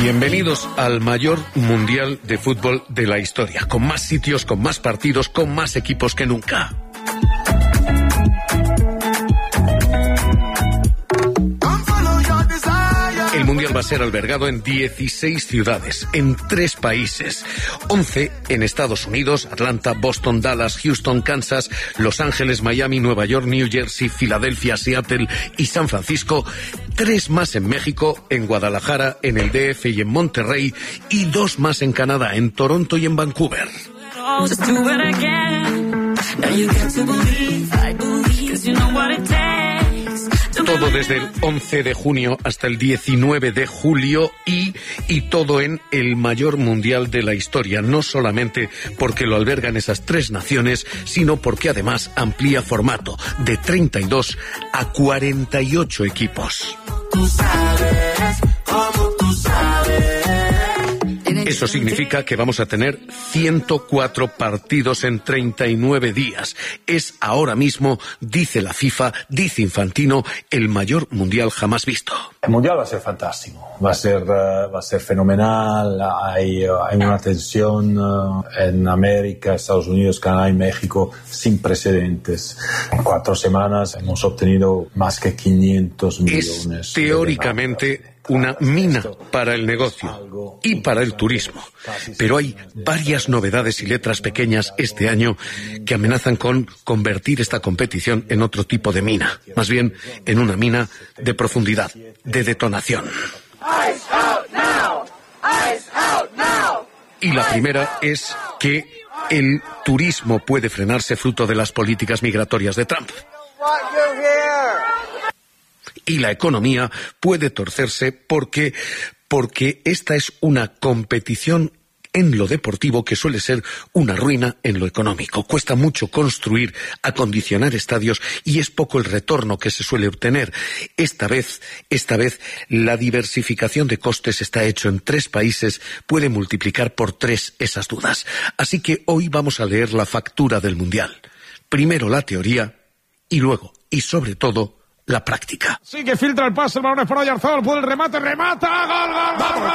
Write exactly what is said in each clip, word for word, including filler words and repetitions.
Bienvenidos al mayor mundial de fútbol de la historia, con más sitios, con más partidos, con más equipos que nunca. El mundial va a ser albergado en dieciséis ciudades, en tres países, once en Estados Unidos, Atlanta, Boston, Dallas, Houston, Kansas, Los Ángeles, Miami, Nueva York, New Jersey, Filadelfia, Seattle y San Francisco, tres más en México, en Guadalajara, en el D F y en Monterrey, y dos más en Canadá, en Toronto y en Vancouver. Todo desde el once de junio hasta el diecinueve de julio y, y todo en el mayor mundial de la historia, no solamente porque lo albergan esas tres naciones, sino porque además amplía formato de treinta y dos a cuarenta y ocho equipos. Tú sabes, como tú sabes. Eso significa que vamos a tener ciento cuatro partidos en treinta y nueve días. Es ahora mismo, dice la FIFA, dice Infantino, el mayor mundial jamás visto. El mundial va a ser fantástico, va a ser, uh, va a ser fenomenal. Hay, uh, hay una tensión uh, en América, Estados Unidos, Canadá y México sin precedentes. En cuatro semanas hemos obtenido más que quinientos millones. Es teóricamente una mina para el negocio y para el turismo. Pero hay varias novedades y letras pequeñas este año que amenazan con convertir esta competición en otro tipo de mina, más bien en una mina de profundidad, de detonación. Y la primera es que el turismo puede frenarse fruto de las políticas migratorias de Trump. Y la economía puede torcerse porque, porque esta es una competición en lo deportivo que suele ser una ruina en lo económico. Cuesta mucho construir, acondicionar estadios y es poco el retorno que se suele obtener. Esta vez, esta vez, la diversificación de costes está hecho en tres países, puede multiplicar por tres esas dudas. Así que hoy vamos a leer la factura del Mundial. Primero la teoría y luego, y sobre todo, la práctica. Sí, que filtra el pase, el balón es para Oyarzabal, puede el remate, remata, gol, gol, gol,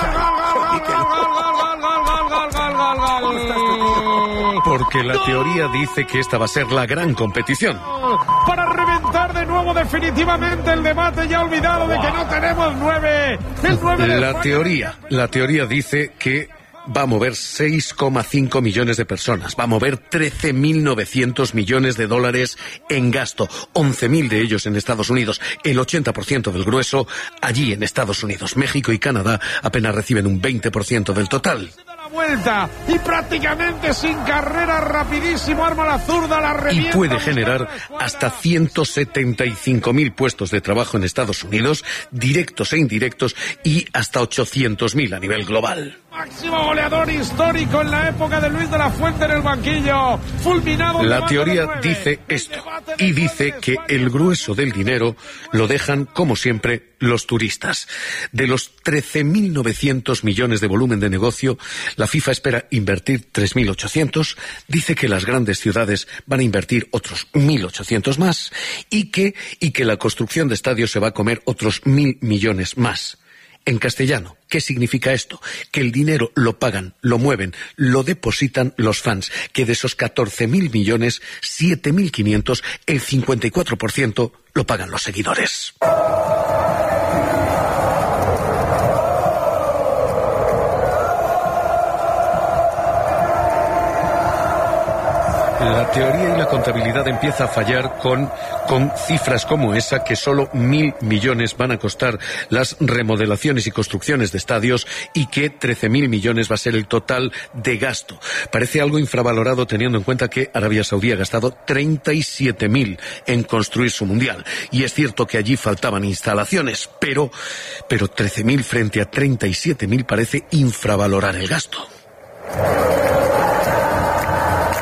gol, gol, porque la teoría dice que esta va a ser la gran competición. Para reventar de nuevo definitivamente el debate ya olvidado de que no tenemos nueve. La teoría, la teoría dice que va a mover seis coma cinco millones de personas, va a mover trece mil novecientos millones de dólares en gasto, once mil de ellos en Estados Unidos, el ochenta por ciento del grueso allí en Estados Unidos. México y Canadá apenas reciben un veinte por ciento del total. Vuelta y prácticamente sin carrera, rapidísimo, arma la zurda, la revienta. Y puede generar hasta ciento setenta y cinco mil puestos de trabajo en Estados Unidos, directos e indirectos, y hasta ochocientos mil a nivel global. Máximo goleador histórico en la época de Luis de la Fuente en el banquillo, fulminado. La teoría dice esto, y dice que el grueso del dinero lo dejan, como siempre, los turistas. De los trece mil novecientos millones de volumen de negocio, la FIFA espera invertir tres mil ochocientos, dice que las grandes ciudades van a invertir otros mil ochocientos más, y que, y que la construcción de estadios se va a comer otros mil millones más. En castellano, ¿qué significa esto? Que el dinero lo pagan, lo mueven, lo depositan los fans, que de esos catorce mil millones, siete mil quinientos, el cincuenta y cuatro por ciento lo pagan los seguidores. La teoría y la contabilidad empieza a fallar con, con cifras como esa, que solo mil millones van a costar las remodelaciones y construcciones de estadios y que trece mil millones va a ser el total de gasto. Parece algo infravalorado teniendo en cuenta que Arabia Saudí ha gastado treinta y siete mil en construir su mundial. Y es cierto que allí faltaban instalaciones, pero, pero trece mil frente a treinta y siete mil parece infravalorar el gasto.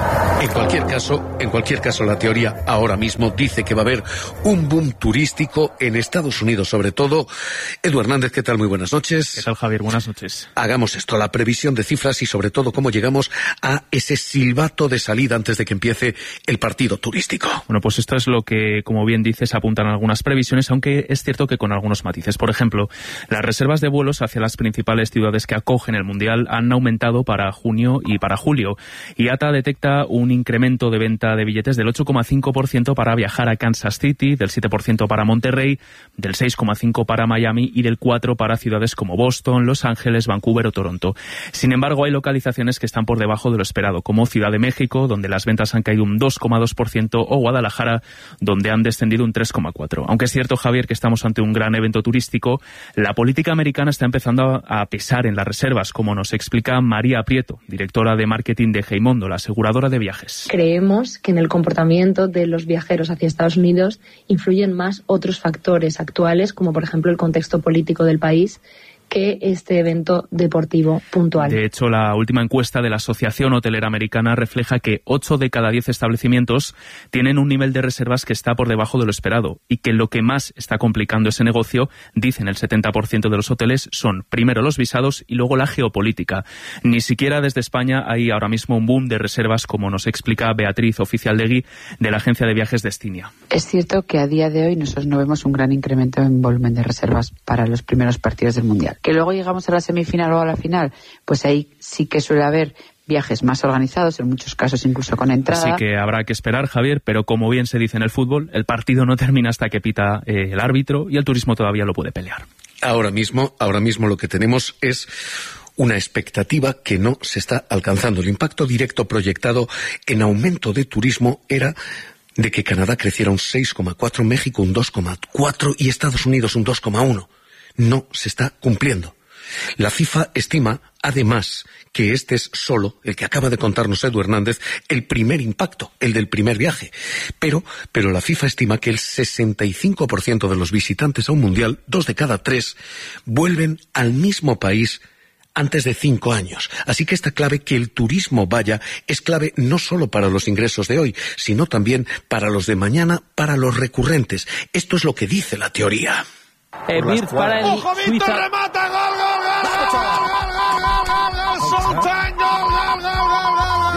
En cualquier caso, en cualquier caso, la teoría ahora mismo dice que va a haber un boom turístico en Estados Unidos, sobre todo. Edu Hernández, ¿qué tal? Muy buenas noches. ¿Qué tal, Javier? Buenas noches. Hagamos esto, la previsión de cifras y sobre todo cómo llegamos a ese silbato de salida antes de que empiece el partido turístico. Bueno, pues esto es lo que, como bien dices, apuntan algunas previsiones, aunque es cierto que con algunos matices. Por ejemplo, las reservas de vuelos hacia las principales ciudades que acogen el Mundial han aumentado para junio y para julio. I A T A detecta un incremento de venta de billetes del ocho coma cinco por ciento para viajar a Kansas City, del siete por ciento para Monterrey, del seis coma cinco por ciento para Miami y del cuatro por ciento para ciudades como Boston, Los Ángeles, Vancouver o Toronto. Sin embargo, hay localizaciones que están por debajo de lo esperado, como Ciudad de México, donde las ventas han caído un dos coma dos por ciento, o Guadalajara, donde han descendido un tres coma cuatro por ciento. Aunque es cierto, Javier, que estamos ante un gran evento turístico, la política americana está empezando a pesar en las reservas, como nos explica María Prieto, directora de marketing de Geimondo, la aseguradora de viajes. Creemos que en el comportamiento de los viajeros hacia Estados Unidos influyen más otros factores actuales, como por ejemplo el contexto político del país, que este evento deportivo puntual. De hecho, la última encuesta de la Asociación Hotelera Americana refleja que ocho de cada diez establecimientos tienen un nivel de reservas que está por debajo de lo esperado, y que lo que más está complicando ese negocio, dicen el setenta por ciento de los hoteles, son primero los visados y luego la geopolítica. Ni siquiera desde España hay ahora mismo un boom de reservas, como nos explica Beatriz Oficialdegui, de la agencia de viajes Destinia. Es cierto que a día de hoy nosotros no vemos un gran incremento en volumen de reservas para los primeros partidos del Mundial. Que luego llegamos a la semifinal o a la final, pues ahí sí que suele haber viajes más organizados, en muchos casos incluso con entrada. Así que habrá que esperar, Javier, pero como bien se dice en el fútbol, el partido no termina hasta que pita eh, el árbitro, y el turismo todavía lo puede pelear. Ahora mismo, ahora mismo lo que tenemos es una expectativa que no se está alcanzando. El impacto directo proyectado en aumento de turismo era de que Canadá creciera un seis coma cuatro, México un dos coma cuatro y Estados Unidos un dos coma uno. No se está cumpliendo. La FIFA estima, además, que este es solo, el que acaba de contarnos Edu Hernández, el primer impacto, el del primer viaje. Pero, pero la FIFA estima que el sesenta y cinco por ciento de los visitantes a un mundial, dos de cada tres, vuelven al mismo país antes de cinco años. Así que esta clave, que el turismo vaya, es clave no solo para los ingresos de hoy, sino también para los de mañana, para los recurrentes. Esto es lo que dice la teoría. Eh, Mir para el ¡Ojo, Víctor, Suiza. remata! ¡Gol, gol, gol, gol, gol, gol, gol, gol, gol! ¡Sultán, gol, gol, gol, gol, gol,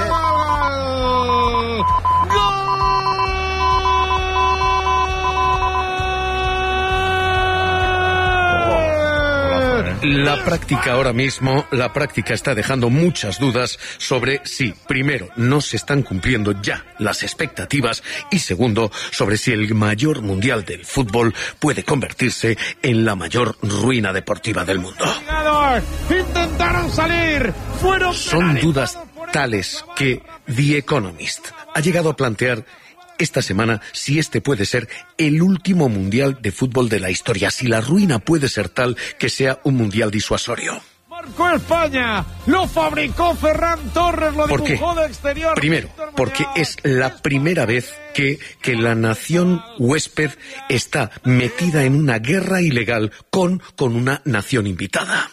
gol, gol! La práctica ahora mismo, la práctica está dejando muchas dudas sobre si, primero, no se están cumpliendo ya las expectativas, y segundo, sobre si el mayor mundial del fútbol puede convertirse en la mayor ruina deportiva del mundo. Intentaron salir, fueron Son dudas tales que The Economist ha llegado a plantear esta semana si este puede ser el último mundial de fútbol de la historia, si la ruina puede ser tal que sea un mundial disuasorio. Marcó España, lo fabricó Ferran Torres, lo ¿Por qué? dibujó de exterior. Primero, porque es la primera vez que, que la nación huésped está metida en una guerra ilegal con, con una nación invitada.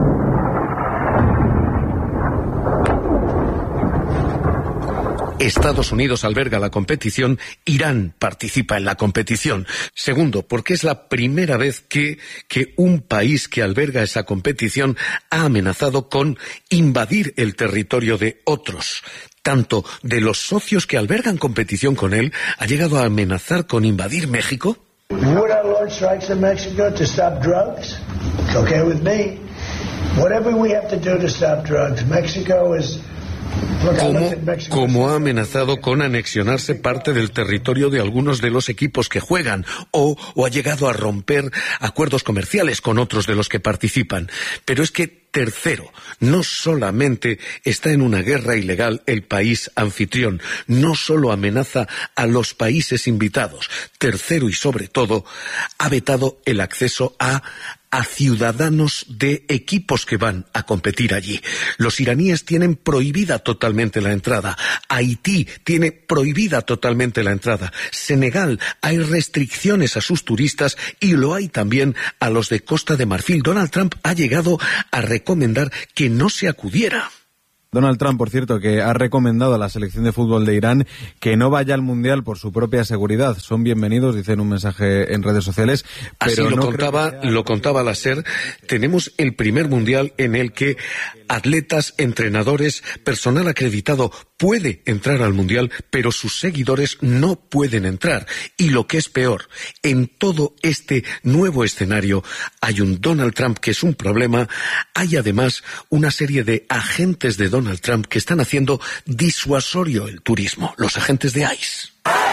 Estados Unidos alberga la competición, Irán participa en la competición. Segundo, porque es la primera vez que, que un país que alberga esa competición ha amenazado con invadir el territorio de otros. Tanto de los socios que albergan competición con él, ha llegado a amenazar con invadir México. Would our Lord strikes in Mexico to stop drugs? It's okay with me. Whatever we have to do to stop drugs, Mexico is... Como, como ha amenazado con anexionarse parte del territorio de algunos de los equipos que juegan, o, o ha llegado a romper acuerdos comerciales con otros de los que participan. Pero es que, tercero, no solamente está en una guerra ilegal el país anfitrión, no solo amenaza a los países invitados. Tercero y sobre todo, ha vetado el acceso a a ciudadanos de equipos que van a competir allí. Los iraníes tienen prohibida totalmente la entrada. Haití tiene prohibida totalmente la entrada. Senegal, hay restricciones a sus turistas y lo hay también a los de Costa de Marfil. Donald Trump ha llegado a recomendar que no se acudiera. Donald Trump, por cierto, que ha recomendado a la selección de fútbol de Irán que no vaya al Mundial por su propia seguridad. Son bienvenidos, dice en un mensaje en redes sociales. Pero Así lo no contaba, sea... lo contaba la SER. Tenemos el primer Mundial en el que atletas, entrenadores, personal acreditado puede entrar al Mundial, pero sus seguidores no pueden entrar. Y lo que es peor, en todo este nuevo escenario hay un Donald Trump que es un problema. Hay además una serie de agentes de Donald Trump que están haciendo disuasorio el turismo, los agentes de ICE.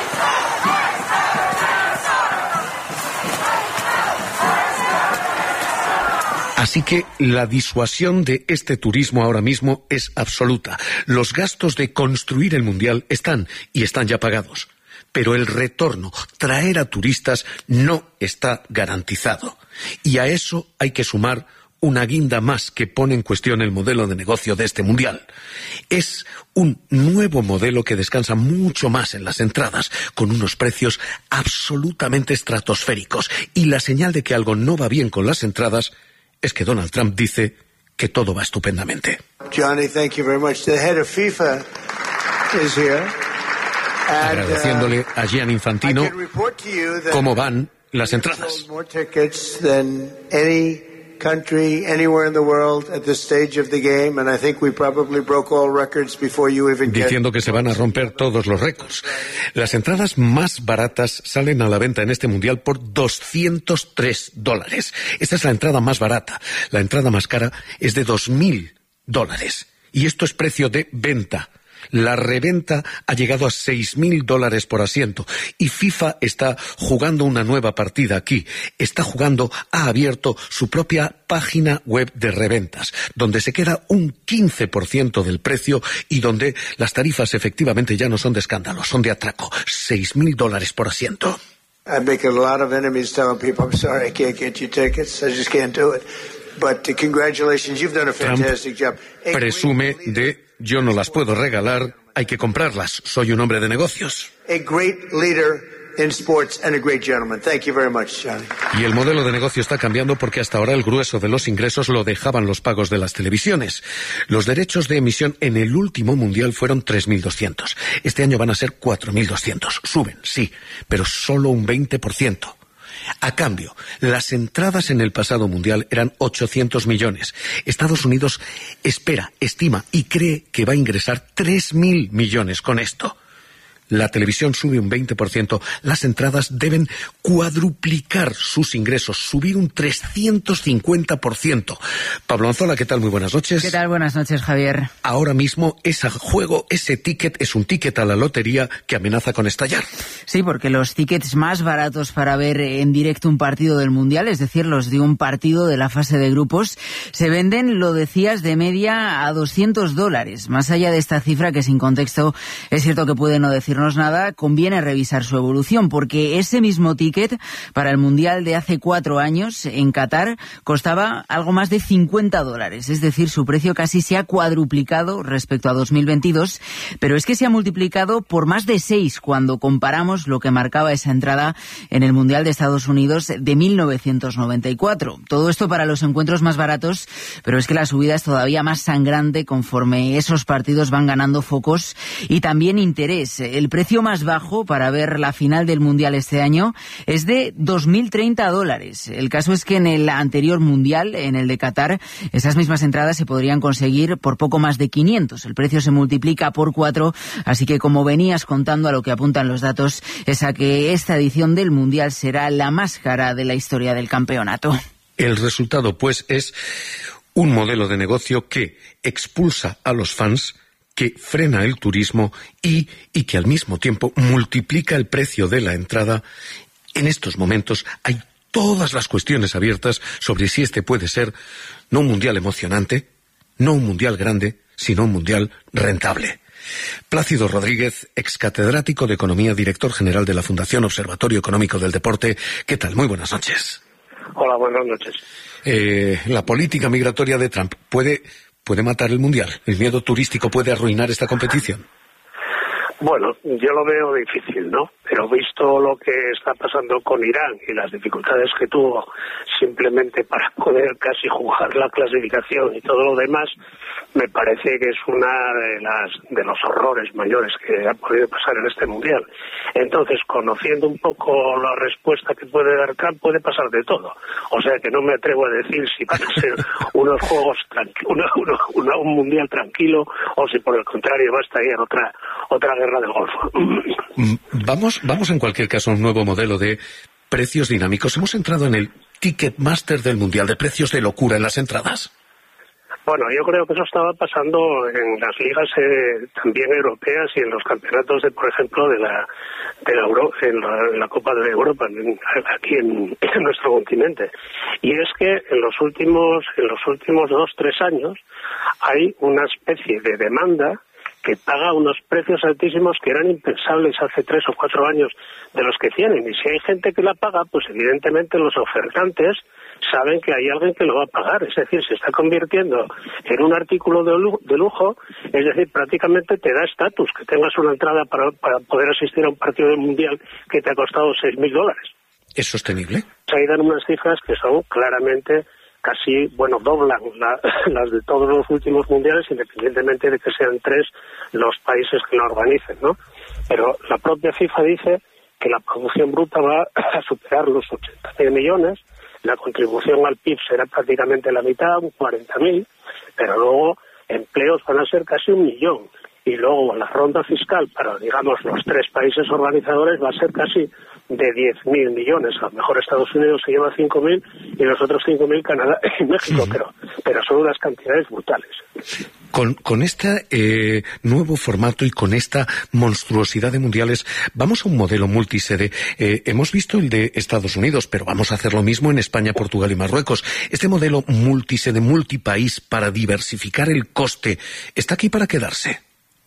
Así que la disuasión de este turismo ahora mismo es absoluta. Los gastos de construir el Mundial están, y están ya pagados. Pero el retorno, traer a turistas, no está garantizado. Y a eso hay que sumar una guinda más que pone en cuestión el modelo de negocio de este Mundial. Es un nuevo modelo que descansa mucho más en las entradas, con unos precios absolutamente estratosféricos. Y la señal de que algo no va bien con las entradas es que Donald Trump dice que todo va estupendamente. Johnny, thank you very much. The head of FIFA is here. And, agradeciéndole uh, a Gianni Infantino cómo van las entradas. Country anywhere in the world at this stage of the game, and I think we probably broke all records before you even get... Diciendo que se van a romper todos los récords. Las entradas más baratas salen a la venta en este Mundial por doscientos tres dólares. Esta es la entrada más barata. La entrada más cara es de dos mil dólares. Y esto es precio de venta. La reventa ha llegado a seis mil dólares por asiento y FIFA está jugando una nueva partida aquí. Está jugando, ha abierto su propia página web de reventas, donde se queda un quince por ciento del precio y donde las tarifas efectivamente ya no son de escándalo, son de atraco. seis mil dólares por asiento. I make a lot of enemies telling people, I'm sorry, I can't get you tickets, I just can't do it. But uh, congratulations, you've done a fantastic job. Presume de yo no las puedo regalar, hay que comprarlas. Soy un hombre de negocios. A great leader in sports and a great gentleman. Thank you very much, Johnny. Y el modelo de negocio está cambiando porque hasta ahora el grueso de los ingresos lo dejaban los pagos de las televisiones. Los derechos de emisión en el último mundial fueron tres mil doscientos. Este año van a ser cuatro mil doscientos. Suben, sí, pero solo un veinte por ciento. A cambio, las entradas en el pasado mundial eran ochocientos millones. Estados Unidos espera, estima y cree que va a ingresar tres mil millones con esto. La televisión sube un veinte por ciento, las entradas deben cuadruplicar sus ingresos, subir un trescientos cincuenta por ciento. Pablo Anzola, ¿qué tal? Muy buenas noches. ¿Qué tal? Buenas noches, Javier. Ahora mismo ese juego, ese ticket, es un ticket a la lotería que amenaza con estallar. Sí, porque los tickets más baratos para ver en directo un partido del Mundial, es decir, los de un partido de la fase de grupos, se venden, lo decías, de media a doscientos dólares. Más allá de esta cifra, que sin contexto es cierto que puede no decir nada, conviene revisar su evolución, porque ese mismo ticket para el Mundial de hace cuatro años en Qatar costaba algo más de cincuenta dólares, es decir, su precio casi se ha cuadruplicado respecto a dos mil veintidós, pero es que se ha multiplicado por más de seis cuando comparamos lo que marcaba esa entrada en el Mundial de Estados Unidos de mil novecientos noventa y cuatro. Todo esto para los encuentros más baratos, pero es que la subida es todavía más sangrante conforme esos partidos van ganando focos y también interés. El El precio más bajo para ver la final del Mundial este año es de dos mil treinta dólares. El caso es que en el anterior Mundial, en el de Qatar, esas mismas entradas se podrían conseguir por poco más de quinientos. El precio se multiplica por cuatro, así que como venías contando, a lo que apuntan los datos es a que esta edición del Mundial será la más cara de la historia del campeonato. El resultado, pues, es un modelo de negocio que expulsa a los fans, que frena el turismo y, y que al mismo tiempo multiplica el precio de la entrada. En estos momentos hay todas las cuestiones abiertas sobre si este puede ser no un mundial emocionante, no un mundial grande, sino un mundial rentable. Plácido Rodríguez, ex catedrático de Economía, director general de la Fundación Observatorio Económico del Deporte. ¿Qué tal? Muy buenas noches. Hola, buenas noches. Eh, la política migratoria de Trump puede... ¿Puede matar el Mundial? ¿El miedo turístico puede arruinar esta competición? Bueno, yo lo veo difícil, ¿no? Pero visto lo que está pasando con Irán y las dificultades que tuvo simplemente para poder casi jugar la clasificación y todo lo demás, me parece que es una de las de los horrores mayores que ha podido pasar en este mundial. Entonces, conociendo un poco la respuesta que puede dar Trump, puede pasar de todo. O sea que no me atrevo a decir si van a ser unos juegos tranqui- una, una, una, un mundial tranquilo o si por el contrario va a estallar otra otra guerra del Golfo. Vamos, vamos en cualquier caso a un nuevo modelo de precios dinámicos. Hemos entrado en el Ticketmaster del mundial, de precios de locura en las entradas. Bueno, yo creo que eso estaba pasando en las ligas eh, también europeas y en los campeonatos, de, por ejemplo, de la de la, Euro, en la, en la Copa de Europa, en, aquí en, en nuestro continente. Y es que en los últimos en los últimos dos tres años hay una especie de demanda que paga unos precios altísimos que eran impensables hace tres o cuatro años de los que tienen. Y si hay gente que la paga, pues evidentemente los ofertantes saben que hay alguien que lo va a pagar. Es decir, se está convirtiendo en un artículo de lujo, de lujo es decir, prácticamente te da estatus que tengas una entrada para, para poder asistir a un partido del Mundial que te ha costado seis mil dólares. ¿Es sostenible? Ahí dan unas cifras que son claramente casi, bueno, doblan la, las de todos los últimos mundiales, independientemente de que sean tres los países que lo organicen, ¿no? Pero la propia FIFA dice que la producción bruta va a superar los ochenta mil millones, la contribución al P I B será prácticamente la mitad, un cuarenta mil, pero luego empleos van a ser casi un millón. Y luego la ronda fiscal para, digamos, los tres países organizadores va a ser casi de diez mil millones. A lo mejor Estados Unidos se lleva cinco mil y los otros cinco mil Canadá y México, uh-huh. pero, pero son unas cantidades brutales. Con, con este eh, nuevo formato y con esta monstruosidad de mundiales, vamos a un modelo multisede. Eh, hemos visto el de Estados Unidos, pero vamos a hacer lo mismo en España, Portugal y Marruecos. Este modelo multisede, multipaís, para diversificar el coste, ¿está aquí para quedarse?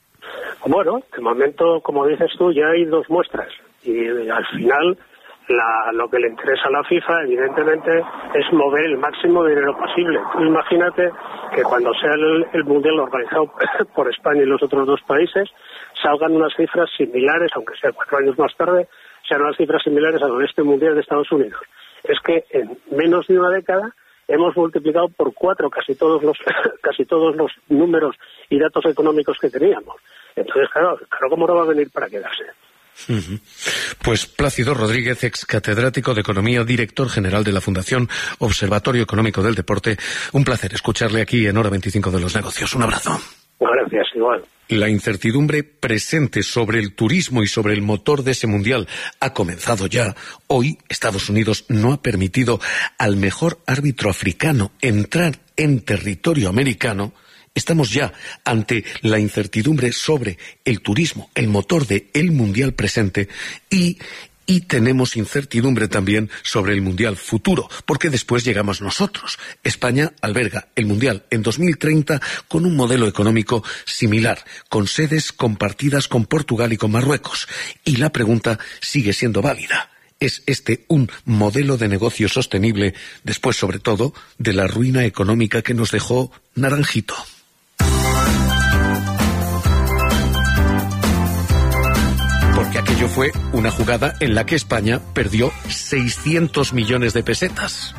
Bueno, de momento, como dices tú, ya hay dos muestras. Y al final, la, lo que le interesa a la FIFA, evidentemente, es mover el máximo de dinero posible. Tú imagínate que cuando sea el, el Mundial organizado por España y los otros dos países, salgan unas cifras similares, aunque sea cuatro años más tarde, sean unas cifras similares al este Mundial de Estados Unidos. Es que en menos de una década hemos multiplicado por cuatro casi todos los casi todos los números y datos económicos que teníamos. Entonces, claro, claro, ¿cómo no va a venir para quedarse? Uh-huh. Pues Plácido Rodríguez, ex catedrático de Economía, director general de la Fundación Observatorio Económico del Deporte. Un placer escucharle aquí en Hora veinticinco de los Negocios. Un abrazo. Gracias, igual. La incertidumbre presente sobre el turismo y sobre el motor de ese mundial ha comenzado ya. Hoy Estados Unidos no ha permitido al mejor árbitro africano entrar en territorio americano. Estamos ya ante la incertidumbre sobre el turismo, el motor de el mundial presente, y, y tenemos incertidumbre también sobre el mundial futuro, porque después llegamos nosotros. España alberga el mundial en dos mil treinta con un modelo económico similar, con sedes compartidas con Portugal y con Marruecos. Y la pregunta sigue siendo válida. ¿Es este un modelo de negocio sostenible, después sobre todo de la ruina económica que nos dejó Naranjito? Porque aquello fue una jugada en la que España perdió seiscientos millones de pesetas.